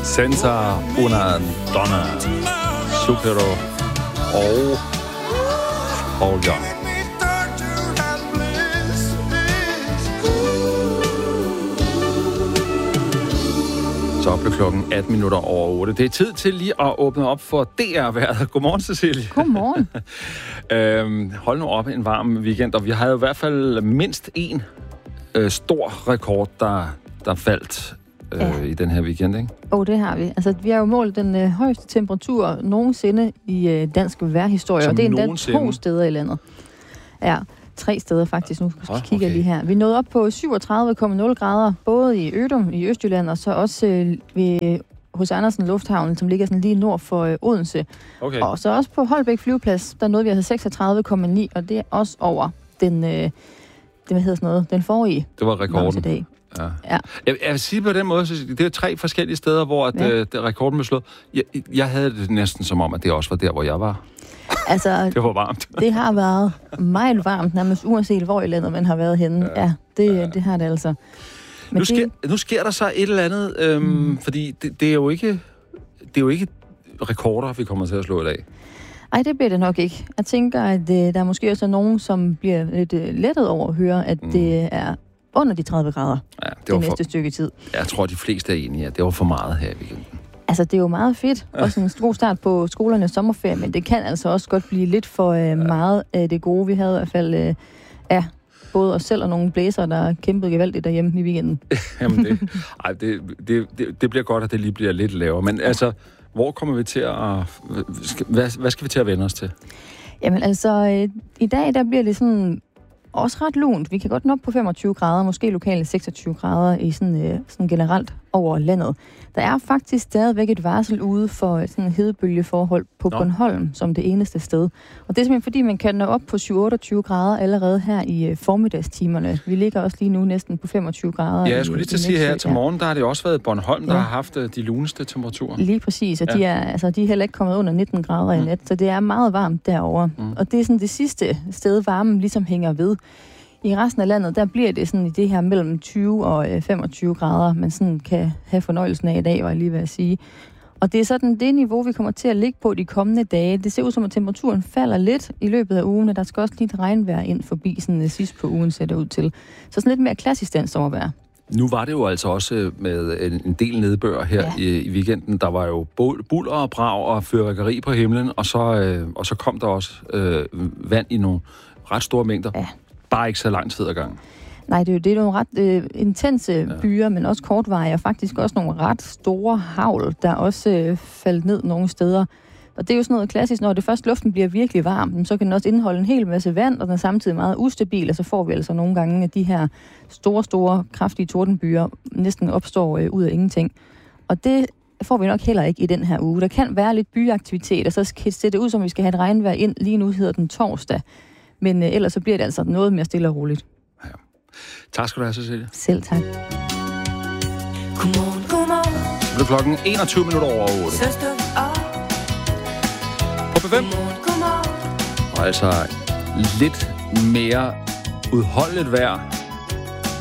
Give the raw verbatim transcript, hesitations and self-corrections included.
Senza una donna. Zucchero og Paul Young. Så blev klokken atten minutter over otte. Det er tid til lige at åbne op for D R-vejret. Godmorgen, Cecilie. Godmorgen. øhm, hold nu op en varm weekend, og vi havde i hvert fald mindst en øh, stor rekord, der, der faldt øh, ja. i den her weekend, ikke? Åh, oh, det har vi. Altså, vi har jo målt den øh, højeste temperatur nogensinde i øh, dansk vejrhistorie, Som og det er endda nogensinde. to steder i landet. Ja, tre steder faktisk. Nu Oh, kigger jeg okay. lige her. Vi nåede op på syvogtredive komma nul grader, både i Ødum i Østjylland, og så også øh, ved hos Andersen Lufthavn, som ligger sådan lige nord for øh, Odense. Okay. Og så også på Holbæk Flyveplads, der nåede vi altså seksogtredive komma ni, og det er også over den, øh, det, hvad hedder sådan noget, den forrige. Det var rekorden. Dag. Ja. Ja. Jeg, jeg vil sige på den måde, Cecilie, det er tre forskellige steder, hvor at, Ja. øh, det, rekorden blev slået. Jeg, jeg havde det næsten som om, at det også var der, hvor jeg var. Altså, Det var varmt. det har været meget varmt, nærmest uanset hvor i landet man har været henne. Ja, ja det, ja. det har det altså. Men Nu sker, det, nu sker der så et eller andet, øhm, mm. fordi det, det, er jo ikke, det er jo ikke rekorder, vi kommer til at slå i dag. ej, det bliver det nok ikke. Jeg tænker, at øh, der er måske også nogen, som bliver lidt øh, lettet over at høre, at mm. det er under de tredive grader Ja, det, det var næste for, stykke tid. jeg tror, de fleste er enige, at det var for meget her i weekenden. Altså, det er jo meget fedt. Også en god start på skolernes sommerferie, men det kan altså også godt blive lidt for øh, meget af det gode. Vi havde i hvert fald øh, ja, både os selv og nogle blæser, der kæmpede gevaldigt derhjemme i weekenden. Jamen, det, ej, det, det, det, det bliver godt, at det lige bliver lidt lavere. Men altså, hvor kommer vi til at... Skal, hvad, hvad skal vi til at vende os til? Jamen altså, øh, i dag der bliver det sådan også ret lunt. Vi kan godt nå op på femogtyve grader, måske lokale seksogtyve grader i sådan, øh, sådan generelt over landet. Der er faktisk stadigvæk et varsel ude for sådan hedebølgeforhold på Nå. Bornholm som det eneste sted. Og det er simpelthen fordi, man kan nå op på syv otteogtyve grader allerede her i øh, formiddagstimerne. Vi ligger også lige nu næsten på femogtyve grader. Ja, jeg skulle lige til at sige her til morgen, der har det også været Bornholm, der ja. har haft de luneste temperaturer. Lige præcis, og ja. de, er, altså, de er heller ikke kommet under nitten grader mm. i nat, så det er meget varmt derovre. Mm. Og det er sådan det sidste sted, varmen ligesom hænger ved. I resten af landet, der bliver det sådan i det her mellem tyve og femogtyve grader, man sådan kan have fornøjelsen af i dag, var jeg lige ved at sige. Og det er sådan det niveau, vi kommer til at ligge på de kommende dage. Det ser ud som, at temperaturen falder lidt i løbet af ugen, og der skal også lige et regnvejr ind forbi sådan sidst på ugen, ser det ud til. Så sådan lidt mere klassisk dansk sommervejr. Nu var det jo altså også med en del nedbør her ja. i, i weekenden. Der var jo bulder og brag og fyrværkeri på himlen, og så, øh, og så kom der også øh, vand i nogle ret store mængder. Ja. Bare ikke så lang tid ad gangen. Nej, det er jo det er nogle ret øh, intense ja. byer, men også kortvarige, og faktisk også nogle ret store hagl, der også øh, faldt ned nogle steder. Og det er jo sådan noget klassisk, når det først luften bliver virkelig varm, så kan den også indeholde en hel masse vand, og den er samtidig meget ustabil, og så får vi altså nogle gange, at de her store, store, kraftige tordenbyer næsten opstår øh, ud af ingenting. Og det får vi nok heller ikke i den her uge. Der kan være lidt byaktivitet, og så ser det ud som, vi skal have et regnvejr ind. Lige nu hedder den torsdag. Men øh, ellers så bliver det altså noget mere stille og roligt. Ja. Tak skal du have, Cecilie. Selv tak. Godmorgen, godmorgen. Så blev klokken enogtyve minutter over otte. På B fem. Og altså lidt mere udholdeligt vejr